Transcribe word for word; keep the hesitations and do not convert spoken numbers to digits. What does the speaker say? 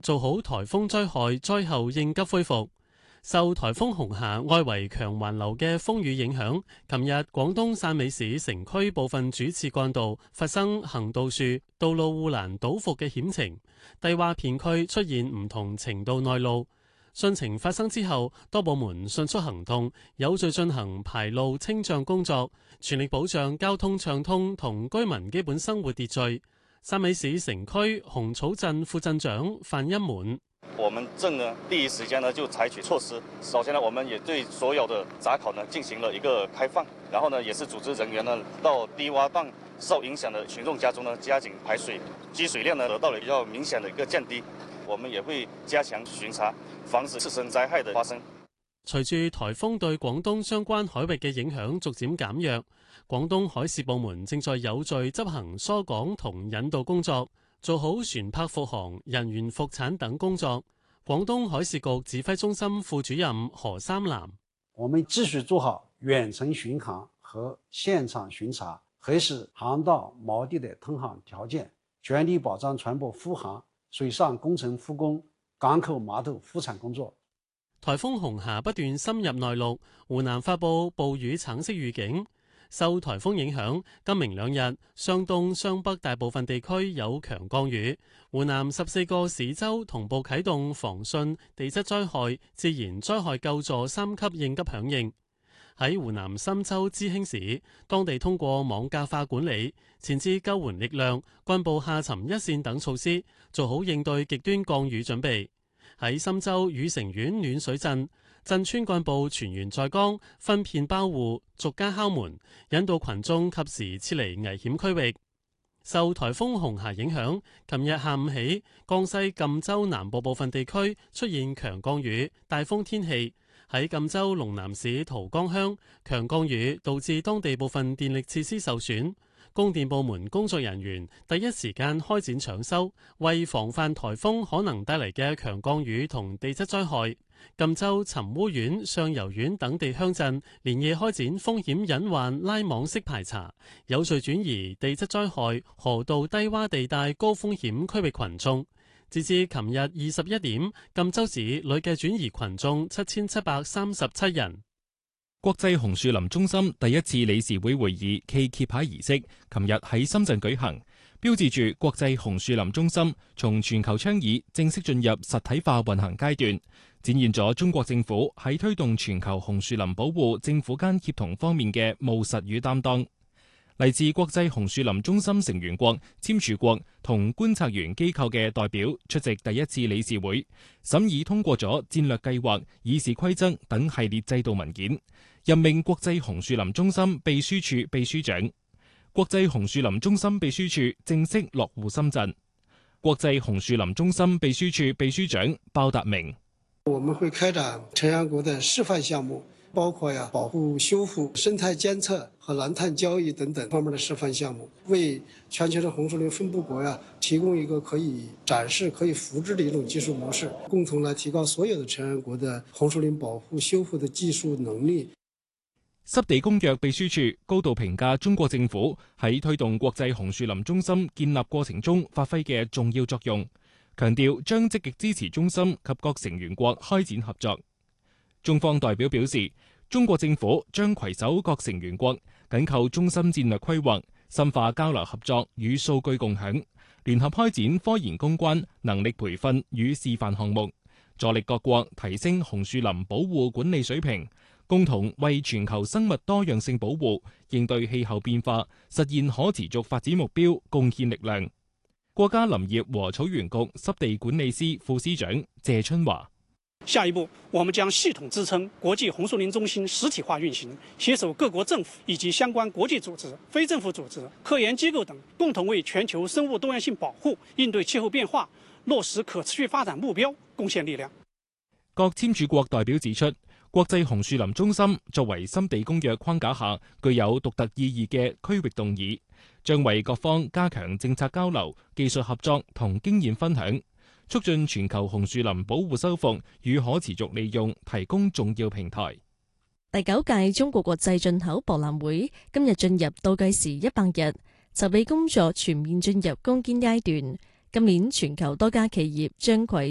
做好颱風災害災後應急恢復。受颱風紅霞外圍強環流嘅風雨影響，琴日廣東汕尾市城區部分主次幹道發生行道樹、道路護欄倒伏嘅險情，低洼片區出現唔同程度內澇。汛情發生之後，多部門迅速行動，有序進行排路清障工作，全力保障交通暢通同居民基本生活秩序。汕尾市城區紅草鎮副鎮長范一滿。 我們鎮呢第一時間呢就採取措施，首先呢我們也對所有的閘口呢進行了一個開放，然後呢也是組織人員呢到低窪段受影響的群眾家中呢加緊排水，積水量呢得到了比較明顯的一個降低。我們也會加強巡查，防止次生災害的發生。 隨住颱風對廣東相關海域嘅影響逐漸減弱，廣東海事部門正在有序執行疏港同引導工作，做好船舶復航、人員復產等工作。廣東海事局指揮中心副主任何三南： 我們繼續做好遠程巡航和現場巡查，核實航道錨地的通航條件，全力保障船舶復航、水上工程復工、港口碼頭復產工作。 颱風紅霞不斷深入內陸，湖南發布暴雨橙色預警。受颱風影響，今明兩日，湘東、湘北大部分地區有強降雨。湖南十四個市州同步啟動防汛、地質災害、自然災害救助三級應急響應。喺湖南郴州知興市，當地通過網格化管理、前置救援力量、幹部下沉一線等措施，做好應對極端降雨準備。喺郴州禹城縣暖水鎮，鎮村幹部全員在崗，分片包戶，逐家敲門，引導群眾及時撤離危險區域。受颱風紅霞影響，琴日下午起，江西贛州南部部分地區出現強降雨、大風天氣。喺贛州龍南市桃江鄉，強降雨導致當地部分電力設施受損。供電部門工作人員第一時間開展搶修，為防範颱風可能帶嚟嘅強降雨同地質災害，贛州尋烏縣、上游縣等地鄉鎮連夜開展風險隱患拉網式排查，有序轉移地質災害河道低窪地帶高風險區域群眾。截至琴日二十一點，贛州市累計轉移群眾七千七百三十七人。 國際紅樹林中心第一次理事會會議暨揭牌儀式，琴日喺深圳舉行，標誌住國際紅樹林中心從全球倡議正式進入實體化運行階段，展現咗中國政府喺推動全球紅樹林保護政府間協同方面嘅務實與擔當。嚟自國際紅樹林中心成員國、簽署國同觀察員機構嘅代表出席第一次理事會，審議通過咗戰略計劃、議事規則等系列制度文件，任命國際紅樹林中心秘書處秘書長。國際紅樹林中心秘書處正式落戶深圳。國際紅樹林中心秘書處秘書長鮑達明： 我們會開展成員國的示範項目，包括呀保護修復、生態監測和藍碳交易等等方面的示範項目，為全球的紅樹林分布國呀提供一個可以展示、可以複製的一種技術模式，共同來提高所有的成員國的紅樹林保護修復的技術能力。 濕地公約秘書處高度評價中國政府喺推動國際紅樹林中心建立過程中發揮嘅重要作用，強調將積極支持中心及各成員國開展合作。中方代表表示，中國政府將攜手各成員國，緊扣中心戰略規劃，深化交流合作與數據共享，聯合開展科研攻關、能力培訓與示範項目，助力各國提升紅樹林保護管理水平，共同為全球生物多樣性保護、應對氣候變化、實現可持續發展目標貢獻力量。國家林業和草原局濕地管理司副司長謝春華： 下一步，我們將系統支撐國際紅樹林中心實體化運行，攜手各國政府以及相關國際組織、非政府組織、科研機構等，共同為全球生物多樣性保護、應對氣候變化、落實可持續發展目標貢獻力量。 各簽署國代表指出，國際紅樹林中心作為深地公約框架下具有獨特意義嘅區域動議，將為各方加強政策交流、技術合作同經驗分享，促進全球紅樹林保護修復與可持續利用提供重要平台。 第九屆中國國際進口博覽會今日進入倒計時一百日，籌備工作全面進入攻堅階段。今年全球多家企業將攜